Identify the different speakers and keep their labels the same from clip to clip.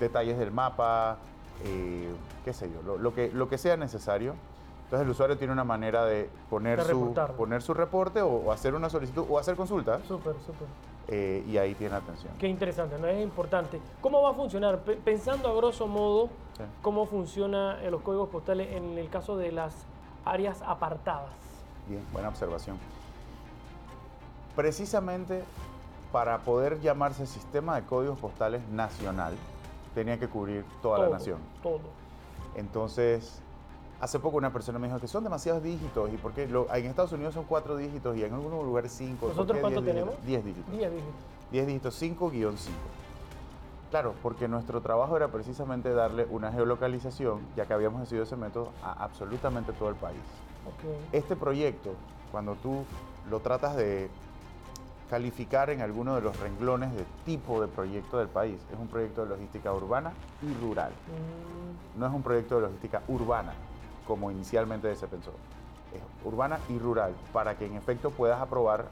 Speaker 1: detalles del mapa, qué sé yo, lo que sea necesario. Entonces el usuario tiene una manera de poner su reporte o hacer una solicitud o hacer consultas.
Speaker 2: Súper, súper.
Speaker 1: Y ahí tiene atención.
Speaker 2: Qué interesante, ¿no? Es importante. ¿Cómo va a funcionar? Pensando a grosso modo, sí, ¿cómo funciona los códigos postales en el caso de las áreas apartadas?
Speaker 1: Bien, buena observación. Precisamente para poder llamarse Sistema de Códigos Postales Nacional, tenía que cubrir toda la nación.
Speaker 2: Todo.
Speaker 1: Entonces, hace poco una persona me dijo que son demasiados dígitos y porque en Estados Unidos son 4 dígitos y en algunos lugares 5.
Speaker 2: ¿Nosotros cuánto tenemos?
Speaker 1: 10 dígitos.
Speaker 2: 10 dígitos.
Speaker 1: 10 dígitos, 5-5. Claro, porque nuestro trabajo era precisamente darle una geolocalización, ya que habíamos decidido ese método, a absolutamente todo el país.
Speaker 2: Okay.
Speaker 1: Este proyecto, cuando tú lo tratas de calificar en alguno de los renglones de tipo de proyecto del país, es un proyecto de logística urbana y rural. No es un proyecto de logística urbana, como inicialmente se pensó. Es urbana y rural, para que en efecto puedas aprobar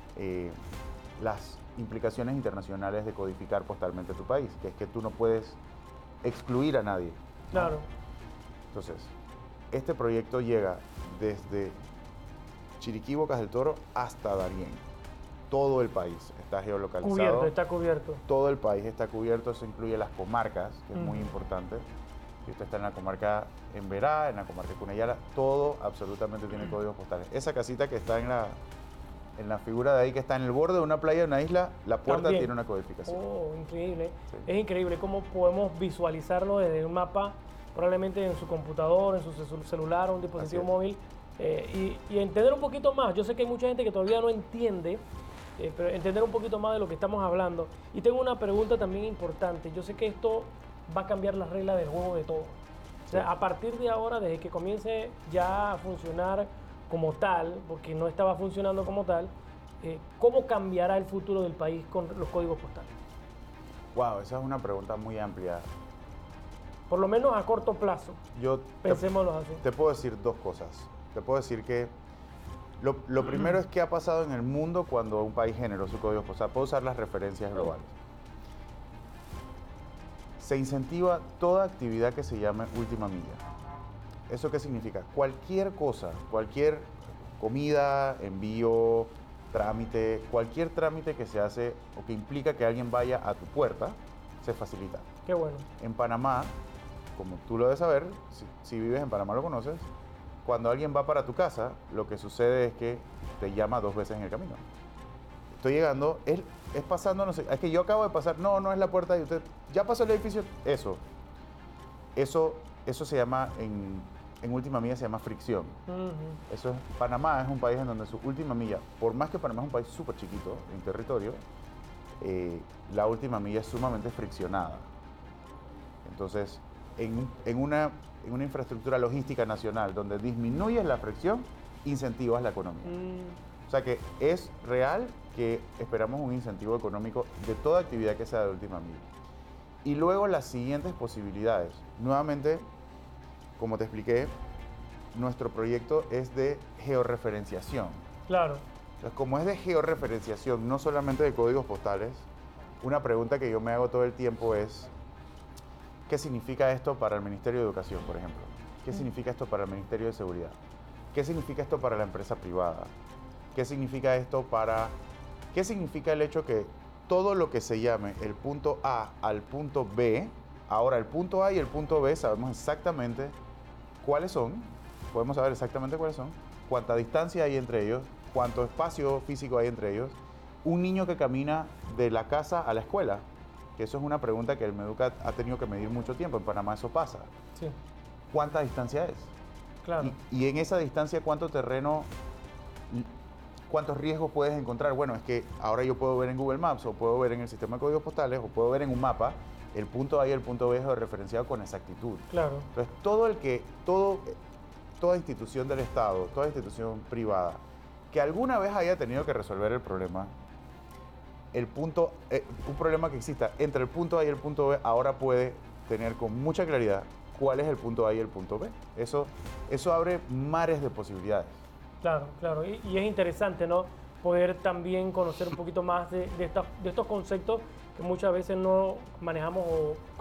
Speaker 1: las implicaciones internacionales de codificar postalmente tu país, que es que tú no puedes excluir a nadie, ¿no?
Speaker 2: Claro.
Speaker 1: Entonces, este proyecto llega desde Chiriquí, Bocas del Toro, hasta Darién. Todo el país está geolocalizado.
Speaker 2: Está cubierto.
Speaker 1: Todo el país está cubierto, eso incluye las comarcas, que es muy importante. Si usted está en la comarca Emberá, en la comarca Cunayala, todo absolutamente tiene códigos postales. Esa casita que está en la figura de ahí, que está en el borde de una playa, de una isla, la puerta también tiene una codificación.
Speaker 2: Oh, increíble.
Speaker 1: Sí.
Speaker 2: Es increíble cómo podemos visualizarlo desde un mapa, probablemente en su computador, en su celular o un dispositivo móvil, y entender un poquito más. Yo sé que hay mucha gente que todavía no entiende, pero entender un poquito más de lo que estamos hablando. Y tengo una pregunta también importante. Yo sé que esto va a cambiar las reglas del juego de todo. O sea, a partir de ahora, desde que comience ya a funcionar como tal, porque no estaba funcionando como tal, ¿cómo cambiará el futuro del país con los códigos postales?
Speaker 1: Wow, esa es una pregunta muy amplia.
Speaker 2: Por lo menos a corto plazo. Pensémoslo así.
Speaker 1: Te puedo decir dos cosas. Te puedo decir que lo primero es qué ha pasado en el mundo cuando un país generó su código postal. Puedo usar las referencias globales. Se incentiva toda actividad que se llame última milla. ¿Eso qué significa? Cualquier cosa, cualquier comida, envío, trámite, cualquier trámite que se hace o que implica que alguien vaya a tu puerta, se facilita.
Speaker 2: Qué bueno.
Speaker 1: En Panamá, como tú lo debes saber, si vives en Panamá lo conoces, cuando alguien va para tu casa, lo que sucede es que te llama 2 veces en el camino. Estoy llegando, es pasando, no sé, es que yo acabo de pasar, no es la puerta de usted, ya pasó el edificio, eso se llama, en última milla se llama fricción. Panamá es un país en donde su última milla, por más que Panamá es un país súper chiquito en territorio, la última milla es sumamente friccionada. Entonces, en una infraestructura logística nacional donde disminuyes la fricción, incentivas la economía. O sea que es real que esperamos un incentivo económico de toda actividad que sea de última milla. Y luego las siguientes posibilidades. Nuevamente, como te expliqué, nuestro proyecto es de georreferenciación.
Speaker 2: Claro.
Speaker 1: Entonces, como es de georreferenciación, no solamente de códigos postales, una pregunta que yo me hago todo el tiempo es, ¿qué significa esto para el Ministerio de Educación, por ejemplo? ¿Qué significa esto para el Ministerio de Seguridad? ¿Qué significa esto para la empresa privada? ¿Qué significa esto para... ¿Qué significa el hecho que todo lo que se llame el punto A al punto B, ahora el punto A y el punto B sabemos exactamente cuáles son, podemos saber exactamente cuáles son, cuánta distancia hay entre ellos, cuánto espacio físico hay entre ellos, un niño que camina de la casa a la escuela, que eso es una pregunta que el Meducat ha tenido que medir mucho tiempo, en Panamá eso pasa.
Speaker 2: Sí.
Speaker 1: ¿Cuánta distancia es?
Speaker 2: Claro.
Speaker 1: Y en esa distancia, ¿cuánto terreno, cuántos riesgos puedes encontrar? Bueno, es que ahora yo puedo ver en Google Maps, o puedo ver en el sistema de códigos postales, o puedo ver en un mapa, el punto A y el punto B es referenciado con exactitud.
Speaker 2: Claro.
Speaker 1: Entonces, toda institución del Estado, toda institución privada, que alguna vez haya tenido que resolver el problema, un problema que exista entre el punto A y el punto B, ahora puede tener con mucha claridad cuál es el punto A y el punto B. Eso abre mares de posibilidades.
Speaker 2: Claro, claro. Y es interesante, ¿no? Poder también conocer un poquito más de estos conceptos que muchas veces no manejamos o